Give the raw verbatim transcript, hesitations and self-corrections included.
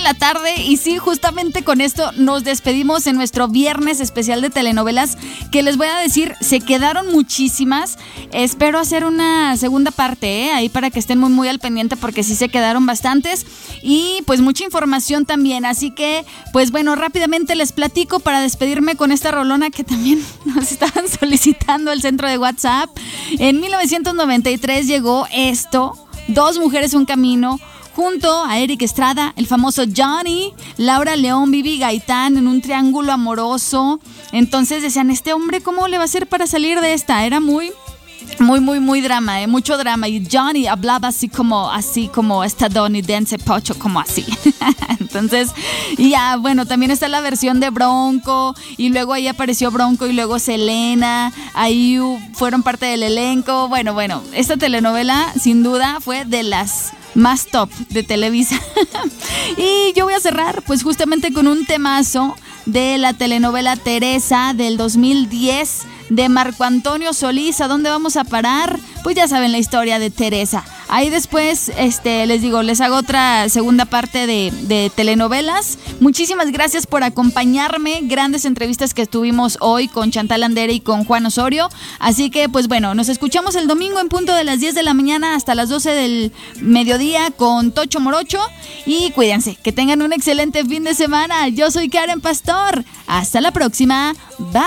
la tarde y sí, justamente con esto nos despedimos en nuestro viernes especial de telenovelas, que les voy a decir, se quedaron muchísimas. Espero hacer una segunda parte, ¿eh? Ahí para que estén muy muy al pendiente, porque sí se quedaron bastantes y pues mucha información también, así que pues bueno, rápidamente les platico para despedirme con esta rolona que también nos estaban solicitando el centro de WhatsApp. En mil novecientos noventa y tres llegó esto, Dos mujeres un camino, junto a Eric Estrada, el famoso Johnny, Laura León, Vivi Gaitán, en un triángulo amoroso. Entonces decían, este hombre, ¿cómo le va a hacer para salir de esta? Era muy... Muy, muy, muy drama, ¿eh? Mucho drama. Y Johnny hablaba así como, así como estadounidense, pocho, como así. Entonces, y ya, bueno, también está la versión de Bronco. Y luego ahí apareció Bronco y luego Selena. Ahí fueron parte del elenco. Bueno, bueno, esta telenovela, sin duda, fue de las más top de Televisa. Y yo voy a cerrar, pues, justamente con un temazo de la telenovela Teresa del dos mil diez de Marco Antonio Solís. ¿A dónde vamos a parar? Pues ya saben la historia de Teresa. Ahí después, este, les digo, les hago otra segunda parte de, de telenovelas. Muchísimas gracias por acompañarme. Grandes entrevistas que tuvimos hoy con Chantal Andere y con Juan Osorio. Así que, pues bueno, nos escuchamos el domingo en punto de las diez de la mañana hasta las doce del mediodía con Tocho Morocho. Y cuídense, que tengan un excelente fin de semana. Yo soy Karen Pastor. Hasta la próxima. Bye.